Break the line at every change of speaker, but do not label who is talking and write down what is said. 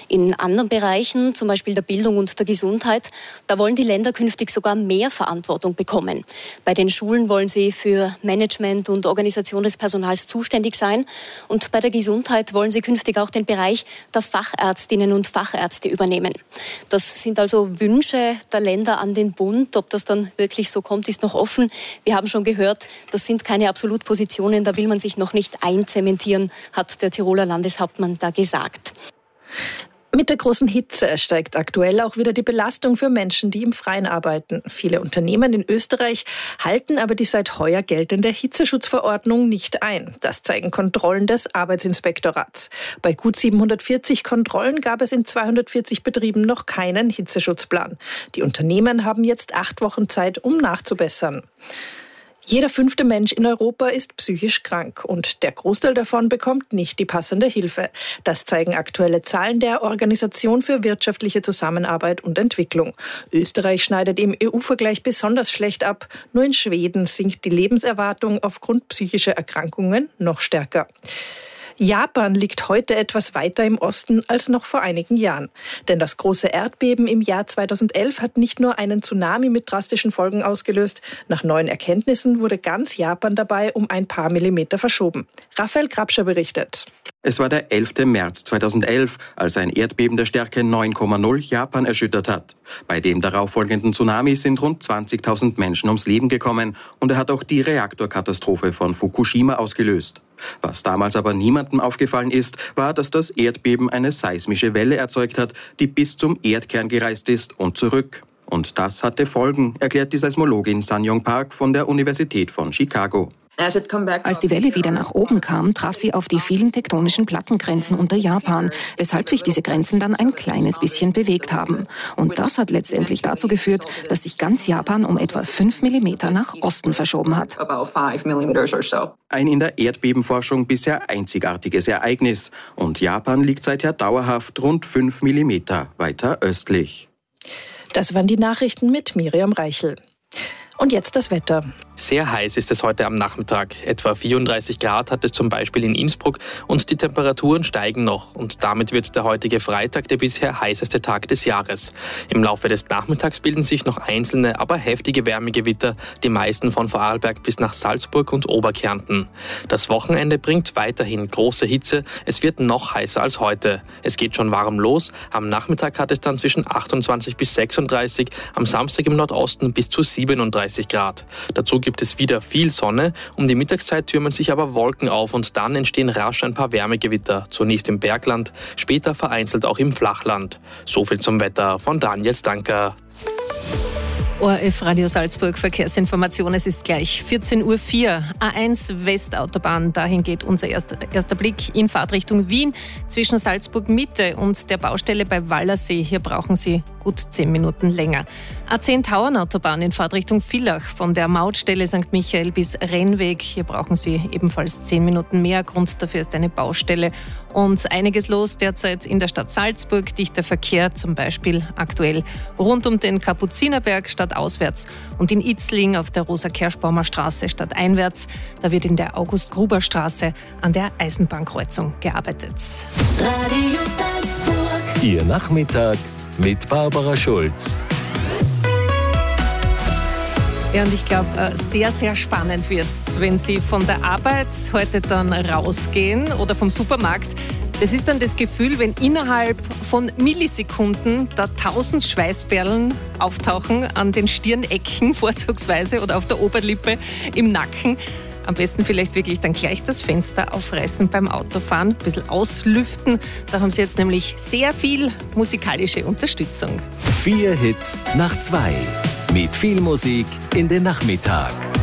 In anderen Bereichen, zum Beispiel der Bildung und der Gesundheit, da wollen die Länder künftig sogar mehr Verantwortung bekommen. Bei den Schulen wollen sie für Management und Organisation des Personals zuständig sein. Und bei der Gesundheit wollen sie künftig auch den Bereich der Fachärztinnen und Fachärzte übernehmen. Das sind also Wünsche der Länder an den Bund. Ob das dann wirklich so kommt, ist noch offen. Wir haben schon gehört, das sind keine Absolutpositionen, da will man sich noch nicht einzementieren, hat der Tiroler Landeshauptmann da gesagt.
Mit der großen Hitze steigt aktuell auch wieder die Belastung für Menschen, die im Freien arbeiten. Viele Unternehmen in Österreich halten aber die seit heuer geltende Hitzeschutzverordnung nicht ein. Das zeigen Kontrollen des Arbeitsinspektorats. Bei gut 740 Kontrollen gab es in 240 Betrieben noch keinen Hitzeschutzplan. Die Unternehmen haben jetzt 8 Wochen Zeit, um nachzubessern. Jeder 5. Mensch in Europa ist psychisch krank und der Großteil davon bekommt nicht die passende Hilfe. Das zeigen aktuelle Zahlen der Organisation für wirtschaftliche Zusammenarbeit und Entwicklung. Österreich schneidet im EU-Vergleich besonders schlecht ab. Nur in Schweden sinkt die Lebenserwartung aufgrund psychischer Erkrankungen noch stärker. Japan liegt heute etwas weiter im Osten als noch vor einigen Jahren. Denn das große Erdbeben im Jahr 2011 hat nicht nur einen Tsunami mit drastischen Folgen ausgelöst. Nach neuen Erkenntnissen wurde ganz Japan dabei um ein paar Millimeter verschoben. Raphael Grabscher berichtet.
Es war der 11. März 2011, als ein Erdbeben der Stärke 9,0 Japan erschüttert hat. Bei dem darauffolgenden Tsunami sind rund 20.000 Menschen ums Leben gekommen und er hat auch die Reaktorkatastrophe von Fukushima ausgelöst. Was damals aber niemandem aufgefallen ist, war, dass das Erdbeben eine seismische Welle erzeugt hat, die bis zum Erdkern gereist ist und zurück. Und das hatte Folgen, erklärt die Seismologin Sang-Yong Park von der Universität von Chicago.
Als die Welle wieder nach oben kam, traf sie auf die vielen tektonischen Plattengrenzen unter Japan, weshalb sich diese Grenzen dann ein kleines bisschen bewegt haben. Und das hat letztendlich dazu geführt, dass sich ganz Japan um etwa 5 Millimeter nach Osten verschoben hat.
Ein in der Erdbebenforschung bisher einzigartiges Ereignis. Und Japan liegt seither dauerhaft rund 5 Millimeter weiter östlich.
Das waren die Nachrichten mit Miriam Reichel. Und jetzt das Wetter.
Sehr heiß ist es heute am Nachmittag. Etwa 34 Grad hat es zum Beispiel in Innsbruck und die Temperaturen steigen noch. Und damit wird der heutige Freitag der bisher heißeste Tag des Jahres. Im Laufe des Nachmittags bilden sich noch einzelne, aber heftige Wärmegewitter, die meisten von Vorarlberg bis nach Salzburg und Oberkärnten. Das Wochenende bringt weiterhin große Hitze. Es wird noch heißer als heute. Es geht schon warm los. Am Nachmittag hat es dann zwischen 28 bis 36, am Samstag im Nordosten bis zu 37 Grad. Dazu gibt es wieder viel Sonne. Um die Mittagszeit türmen sich aber Wolken auf und dann entstehen rasch ein paar Wärmegewitter. Zunächst im Bergland, später vereinzelt auch im Flachland. So viel zum Wetter von Daniel Stanker.
ORF Radio Salzburg Verkehrsinformation. Es ist gleich 14:04 Uhr. A1 Westautobahn. Dahin geht unser erster Blick in Fahrtrichtung Wien zwischen Salzburg Mitte und der Baustelle bei Wallersee. Hier brauchen Sie gut 10 Minuten länger. A10 Tauernautobahn in Fahrtrichtung Villach von der Mautstelle St. Michael bis Rennweg. Hier brauchen Sie ebenfalls 10 Minuten mehr. Grund dafür ist eine Baustelle. Und einiges los derzeit in der Stadt Salzburg. Dichter Verkehr, zum Beispiel aktuell rund um den Kapuzinerberg stadtauswärts und in Itzling auf der Rosa-Kerschbaumer Straße stadteinwärts. Da wird in der August-Gruber-Straße an der Eisenbahnkreuzung gearbeitet.
Radio Salzburg.
Ihr Nachmittag mit Barbara Schulz.
Ja, und ich glaube, sehr, sehr spannend wird es, wenn Sie von der Arbeit heute dann rausgehen oder vom Supermarkt. Das ist dann das Gefühl, wenn innerhalb von Millisekunden da 1000 Schweißperlen auftauchen an den Stirnecken vorzugsweise oder auf der Oberlippe, im Nacken. Am besten vielleicht wirklich dann gleich das Fenster aufreißen beim Autofahren, ein bisschen auslüften. Da haben Sie jetzt nämlich sehr viel musikalische Unterstützung.
4 Hits nach 2. Mit viel Musik in den Nachmittag.